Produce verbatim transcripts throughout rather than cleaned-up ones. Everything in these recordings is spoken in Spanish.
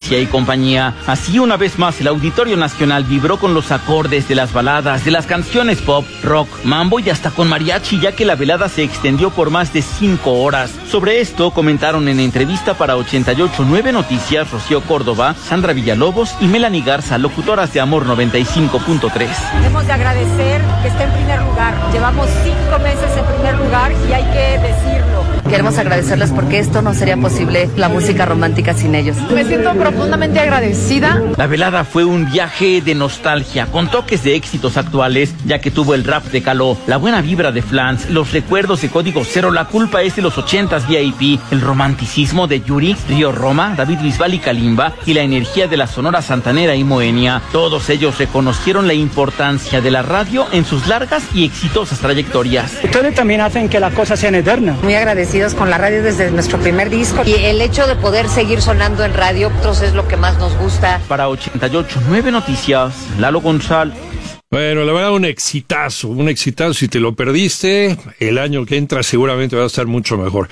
García y compañía. Así, una vez más, el Auditorio Nacional vibró con los acordes de las baladas, de las canciones pop, rock, mambo y hasta con mariachi, ya que la velada se extendió por más de cinco horas. Sobre esto comentaron en entrevista para ochenta y ocho punto nueve Noticias Rocío Córdoba, Sandra Villalobos y Melanie Garza, locutoras de Amor noventa y cinco punto tres. Debemos de agradecer que esté en primer lugar. Llevamos cinco meses en primer lugar y hay que decirlo. Queremos agradecerles porque esto no sería posible, la música romántica, sin ellos. Me siento profundamente agradecida. La velada fue un viaje de nostalgia, con toques de éxitos actuales, ya que tuvo el rap de Caló, la buena vibra de Flans, los recuerdos de Código Cero, la culpa es de los ochentas V I P, el romanticismo de Yuri, Río Roma, David Bisbal y Kalimba, y la energía de la Sonora Santanera y Moenia. Todos ellos reconocieron la importancia de la radio en sus largas y exitosas trayectorias. Ustedes también hacen que las cosas sean eternas. Muy agradecidos con la radio desde nuestro primer disco y el hecho de poder seguir sonando en radio otros es lo que más nos gusta. Para ochenta y ocho punto nueve Noticias, Lalo González. Bueno, la verdad, un exitazo, un exitazo. Si te lo perdiste, el año que entra seguramente va a estar mucho mejor.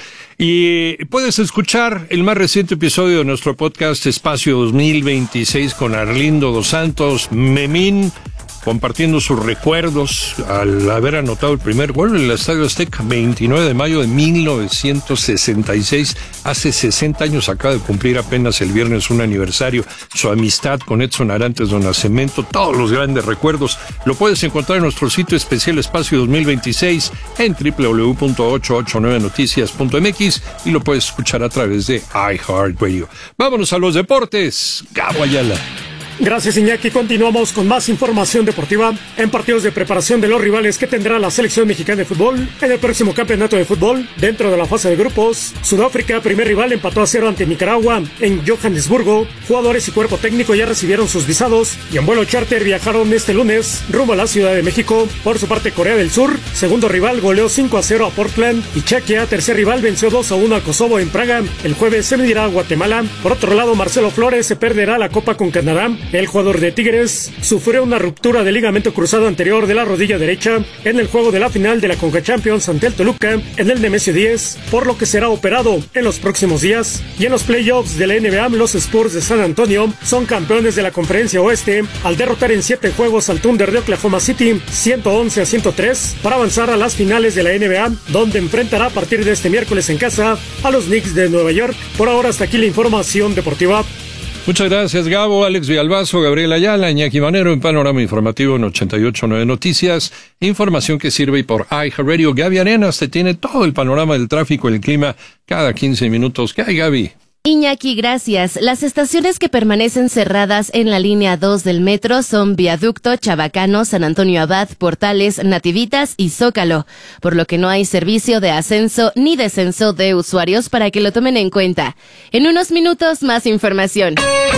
Y puedes escuchar el más reciente episodio de nuestro podcast Espacio dos mil veintiséis con Arlindo Dos Santos, Memín, compartiendo sus recuerdos al haber anotado el primer gol en el Estadio Azteca, veintinueve de mayo de mil novecientos sesenta y seis. Hace sesenta años, acaba de cumplir apenas el viernes un aniversario. Su amistad con Edson Arantes do Nascimento, todos los grandes recuerdos, lo puedes encontrar en nuestro sitio especial Espacio dos mil veintiséis en doble u doble u doble u punto ochocientos ochenta y nueve noticias punto m x y lo puedes escuchar a través de iHeartRadio. Vámonos a los deportes. Gabo Ayala. Gracias, Iñaki. Continuamos con más información deportiva en partidos de preparación de los rivales que tendrá la selección mexicana de fútbol en el próximo campeonato de fútbol. Dentro de la fase de grupos, Sudáfrica, primer rival, empató a cero ante Nicaragua en Johannesburgo. Jugadores y cuerpo técnico ya recibieron sus visados y en vuelo charter viajaron este lunes rumbo a la Ciudad de México. Por su parte, Corea del Sur, segundo rival, goleó cinco a cero a Portland, y Chequia, tercer rival, venció dos a uno a Kosovo en Praga. El jueves se medirá a Guatemala. Por otro lado, Marcelo Flores se perderá la Copa con Canadá. El jugador de Tigres sufrió una ruptura del ligamento cruzado anterior de la rodilla derecha en el juego de la final de la Conca Champions ante el Toluca en el Nemesio diez, por lo que será operado en los próximos días. Y en los playoffs de la N B A, los Spurs de San Antonio son campeones de la Conferencia Oeste al derrotar en siete juegos al Thunder de Oklahoma City ciento once a ciento tres para avanzar a las finales de la N B A, donde enfrentará a partir de este miércoles en casa a los Knicks de Nueva York. Por ahora, hasta aquí la información deportiva. Muchas gracias, Gabo, Alex Villalbazo, Gabriel Ayala, Iñaki Manero en Panorama Informativo en ochenta y ocho punto nueve Noticias. Información que sirve por iHeartRadio. Gaby Arenas te tiene todo el panorama del tráfico y el clima cada quince minutos. ¿Qué hay, Gaby? Iñaki, gracias. Las estaciones que permanecen cerradas en la línea dos del metro son Viaducto, Chabacano, San Antonio Abad, Portales, Nativitas y Zócalo, por lo que no hay servicio de ascenso ni descenso de usuarios para que lo tomen en cuenta. En unos minutos, más información.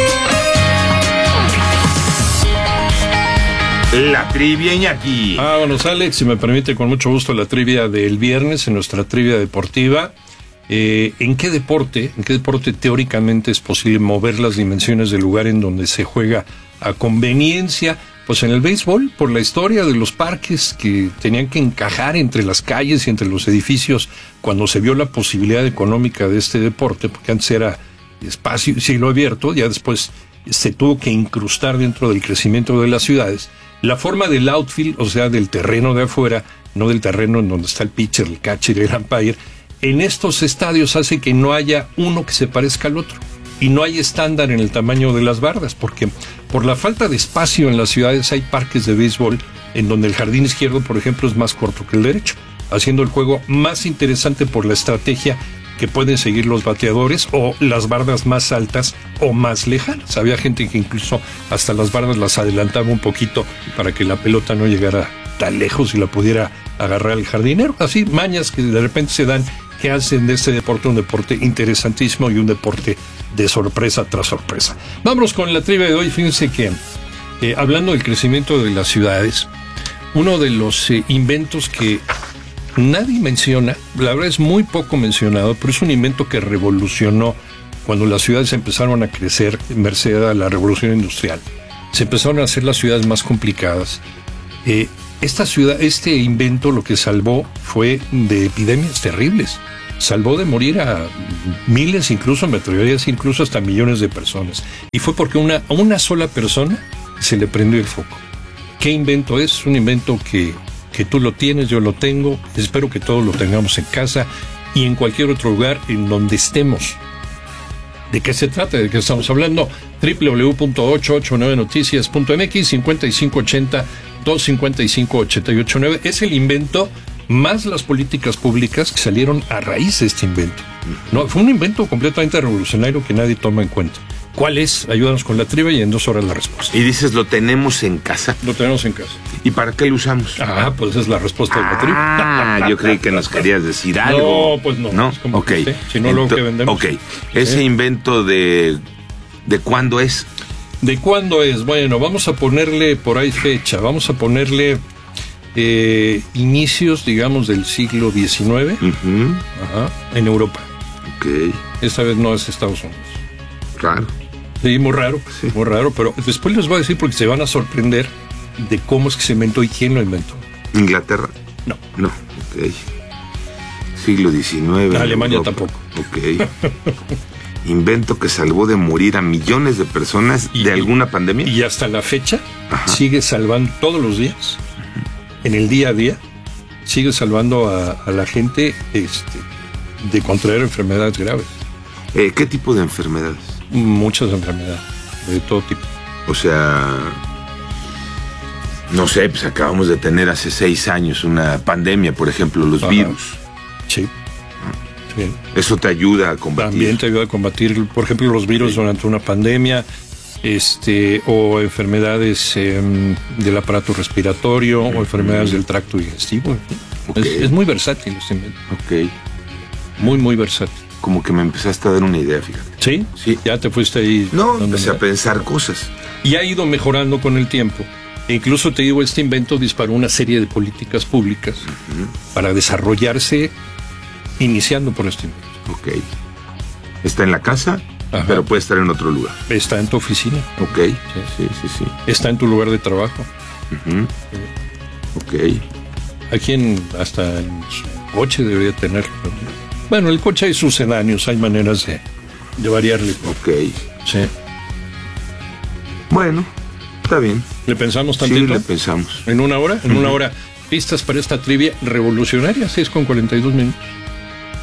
La trivia, Iñaki. Vámonos, Alex, si me permite, con mucho gusto la trivia del viernes en nuestra trivia deportiva. Eh, ¿En qué deporte, en qué deporte teóricamente es posible mover las dimensiones del lugar en donde se juega a conveniencia? Pues en el béisbol, por la historia de los parques que tenían que encajar entre las calles y entre los edificios cuando se vio la posibilidad económica de este deporte, porque antes era espacio, cielo abierto, ya después se tuvo que incrustar dentro del crecimiento de las ciudades. La forma del outfield, o sea, del terreno de afuera, no del terreno en donde está el pitcher, el catcher y el umpire, en estos estadios hace que no haya uno que se parezca al otro y no hay estándar en el tamaño de las bardas, porque por la falta de espacio en las ciudades hay parques de béisbol en donde el jardín izquierdo, por ejemplo, es más corto que el derecho, haciendo el juego más interesante por la estrategia que pueden seguir los bateadores o las bardas más altas o más lejanas. Había gente que incluso hasta las bardas las adelantaba un poquito para que la pelota no llegara tan lejos y la pudiera agarrar el jardinero. Así, mañas que de repente se dan que hacen de este deporte un deporte interesantísimo y un deporte de sorpresa tras sorpresa. Vámonos con la trivia de hoy. Fíjense que, eh, hablando del crecimiento de las ciudades, uno de los eh, inventos que nadie menciona, la verdad es muy poco mencionado, pero es un invento que revolucionó cuando las ciudades empezaron a crecer merced a la revolución industrial. Se empezaron a hacer las ciudades más complicadas. Eh, esta ciudad, este invento lo que salvó fue de epidemias terribles. salvó de morir a miles, incluso, me atrevería a decir, incluso hasta millones de personas. Y fue porque una, a una sola persona se le prendió el foco. ¿Qué invento es? Un invento que, que tú lo tienes, yo lo tengo, espero que todos lo tengamos en casa y en cualquier otro lugar en donde estemos. ¿De qué se trata? ¿De qué estamos hablando? doble u doble u doble u punto ochocientos ochenta y nueve noticias punto m x, cincuenta y cinco ochenta, doscientos cincuenta y cinco, ochenta y ocho nueve. Es el invento más las políticas públicas que salieron a raíz de este invento. No, fue un invento completamente revolucionario que nadie toma en cuenta. ¿Cuál es? Ayúdanos con la trivia y en dos horas la respuesta. Y dices, lo tenemos en casa. Lo tenemos en casa. ¿Y para qué lo usamos? Ah, pues esa es la respuesta de la trivia. Ah, yo creí que nos querías decir algo. No, pues no. ¿No? Es como ok. que, si no, luego que vendemos. Ok. Ese ¿Sí? invento de... ¿De cuándo es? ¿De cuándo es? Bueno, vamos a ponerle por ahí fecha. Vamos a ponerle eh, inicios, digamos, del siglo diecinueve. Uh-huh. Ajá, en Europa. Ok. Esta vez no es Estados Unidos. Claro. Sí, muy raro, Sí. muy raro, pero después les voy a decir porque se van a sorprender de cómo es que se inventó y quién lo inventó. ¿Inglaterra? No. No, ok. Siglo diecinueve. Alemania Europa. tampoco. Ok. Invento que salvó de morir a millones de personas Y- de alguna pandemia. Y hasta la fecha Ajá. sigue salvando todos los días, en el día a día, sigue salvando a, a la gente este, de contraer enfermedades graves. Eh, ¿Qué tipo de enfermedades? Muchas enfermedades, de todo tipo. O sea, no sé, pues acabamos de tener hace seis años una pandemia, por ejemplo, los Ajá. virus. Sí. Sí. Eso te ayuda a combatir. También te ayuda a combatir, por ejemplo, los virus Sí. durante una pandemia, este, o enfermedades eh, del aparato respiratorio, o enfermedades del tracto digestivo. En fin. Ok. Es, es muy versátil este invento. Ok. Muy, muy versátil. Como que me empezaste a dar una idea, fíjate. ¿Sí? Sí. Ya te fuiste ahí. No, dando empecé a una- pensar cosas. Y ha ido mejorando con el tiempo. E incluso te digo, este invento disparó una serie de políticas públicas para desarrollarse iniciando por este invento. Ok. Está en la casa, Ajá. pero puede estar en otro lugar. Está en tu oficina, Ok. Sí, sí, sí. está en tu lugar de trabajo. Ujú. Ok. Aquí en, hasta en su coche debería tenerlo. Bueno, el coche hay sucedáneos, hay maneras de, de variarle. Ok. Sí. Bueno, está bien. ¿Le pensamos Sí, tantito? le pensamos. ¿En una hora? En una hora. Pistas para esta trivia revolucionaria, seis con cuarenta y dos minutos.